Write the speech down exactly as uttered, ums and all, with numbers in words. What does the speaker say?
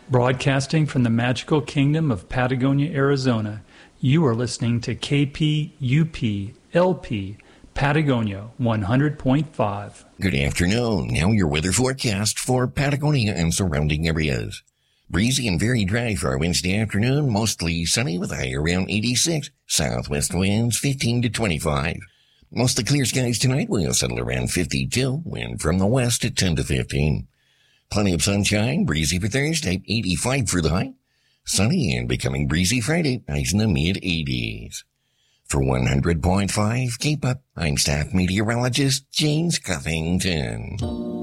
Broadcasting from the magical kingdom of Patagonia, Arizona, you are listening to K P U P L P Patagonia one hundred point five. Good afternoon. Now your weather forecast for Patagonia and surrounding areas. Breezy and very dry for our Wednesday afternoon, mostly sunny with a high around eighty-six. Southwest winds fifteen to twenty-five. Mostly clear skies tonight will settle around fifty-two. Wind from the west at ten to fifteen. Plenty of sunshine, breezy for Thursday, eighty-five for the high. Sunny and becoming breezy Friday, highs in the mid-eighties. For one hundred point five, keep up. I'm staff meteorologist James Cuffington.